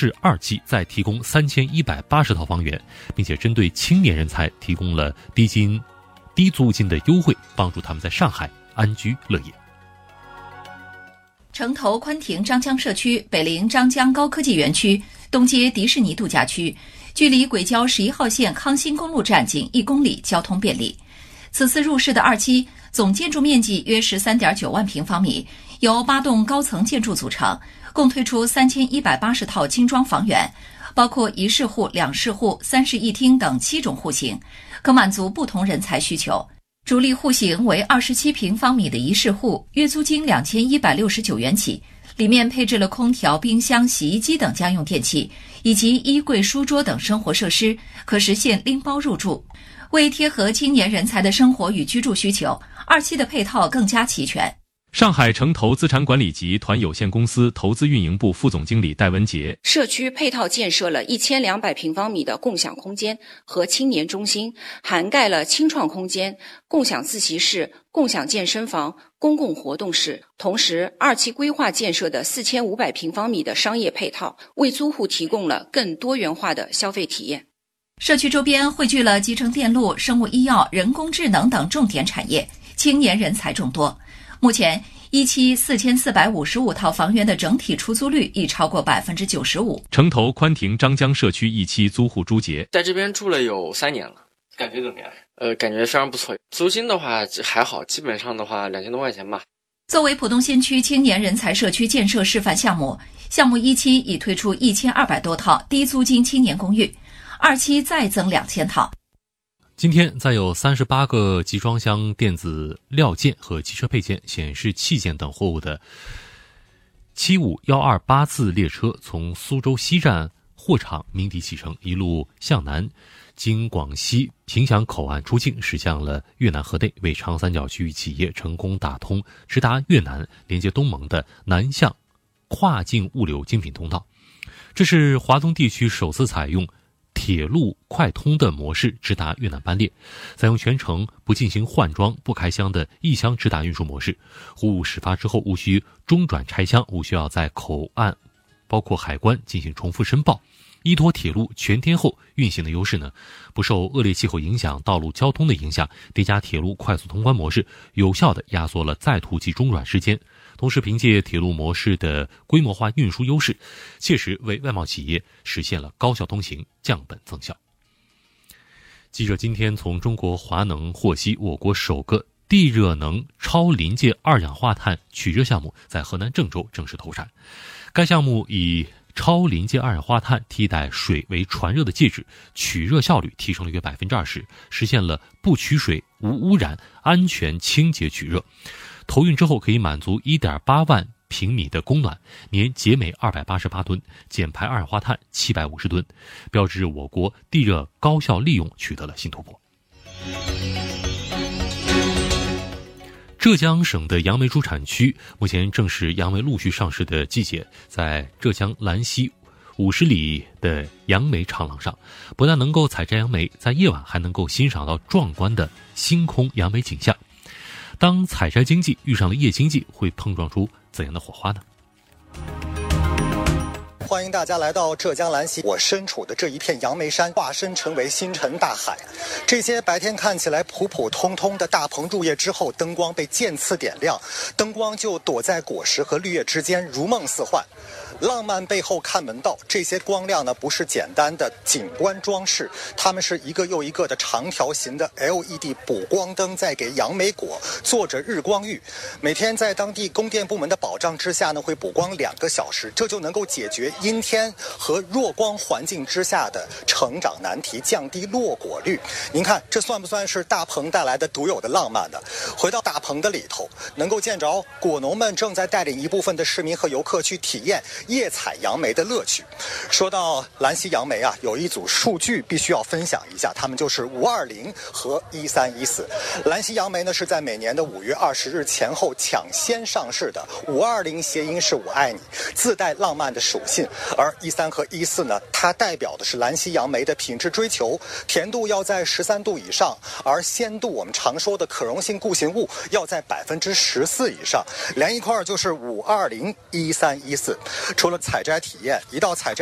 市2期再提供3180套房源，并且针对青年人才提供了低租金的优惠，帮助他们在上海安居乐业。 城投宽庭张江社区、北陵张江高科技园区、东街迪士尼度假区，距离轨交11号线康新公路站仅1公里，交通便利。此次入市的2期总建筑面积约 13.9 万平方米，由8栋高层建筑组成，共推出3180套精装房源，包括1室户、2室户、3室1厅等7种户型，可满足不同人才需求。主力户型为27平方米的1室户，月租金2169元起，里面配置了空调、冰箱、洗衣机等家用电器，以及衣柜、书桌等生活设施，可实现拎包入住。为贴合青年人才的生活与居住需求，2期的配套更加齐全。 上海城投资产管理集团有限公司投资运营部副总经理戴文杰， 社区配套建设了1200平方米的共享空间和青年中心，涵盖了青创空间、共享自习室、共享健身房、公共活动室。同时，2期规划建设的4500平方米的商业配套，为租户提供了更多元化的消费体验。 社区周边汇聚了集成电路、生物医药、人工智能等重点产业，青年人才众多。目前1期4455套房源的整体出租率已超过 95%。 城投宽庭张江社区1期租户朱杰， 在这边住了有3年了， 感觉怎么样？ 感觉非常不错，租金的话还好，基本上的话2000多块钱吧。 作为浦东新区青年人才社区建设示范项目1期已推出1200多套低租金青年公寓，2期再增2000套。 今天再有38个集装箱电子料件和汽车配件、显示器件等货物的75128次列车从苏州西站货场鸣笛启程，一路向南，经广西平祥口岸出境，驶向了越南河内，为长三角区域企业成功打通直达越南、连接东盟的南向跨境物流精品通道。这是华东地区首次采用铁路快通的模式直达越南班列，采用全程不进行换装、不开箱的一箱直达运输模式。货物始发之后无需中转拆箱，无需要在口岸包括海关进行重复申报。依托铁路全天候运行的优势呢，不受恶劣气候影响、道路交通的影响，叠加铁路快速通关模式，有效地压缩了在途及中转时间。同时凭借铁路模式的规模化运输优势，切实为外贸企业实现了高效通行、降本增效。记者今天从中国华能获悉，我国首个地热能超临界二氧化碳取热项目在河南郑州正式投产。该项目以超临界二氧化碳替代水为传热的介质，取热效率提升了约 20%， 实现了不取水、无污染、安全清洁取热。投运之后可以满足 1.8 万平米的供暖，年节煤288吨，减排二氧化碳750吨，标志我国地热高效利用取得了新突破。浙江省的杨梅主产区目前正是杨梅陆续上市的季节，在浙江兰溪50里的杨梅长廊上，不但能够采摘杨梅，在夜晚还能够欣赏到壮观的星空杨梅景象。当采摘经济遇上了夜经济，会碰撞出怎样的火花呢？ 欢迎大家来到浙江兰溪，我身处的这一片杨梅山化身成为星辰大海。这些白天看起来普普通通的大棚入夜之后，灯光被渐次点亮，灯光就躲在果实和绿叶之间，如梦似幻。浪漫背后看门道，这些光亮呢不是简单的景观装饰，它们是一个又一个的长条形的 LED 补光灯，在给杨梅果做着日光浴。每天在当地供电部门的保障之下呢，会补光2个小时，这就能够解决阴天和弱光环境之下的成长难题，降低落果率。您看，这算不算是大棚带来的独有的浪漫呢？回到大棚的里头，能够见着果农们正在带领一部分的市民和游客去体验夜采杨梅的乐趣。说到兰溪杨梅啊，有一组数据必须要分享一下，它们就是520和1314。兰溪杨梅呢是在每年的5月20日前后抢先上市的，520谐音是我爱你，自带浪漫的属性，而13和14呢，它代表的是兰溪杨梅的品质追求，甜度要在13度以上，而鲜度我们常说的可溶性固形物要在14%以上，连一块就是520、1314。除了采摘体验，一到采摘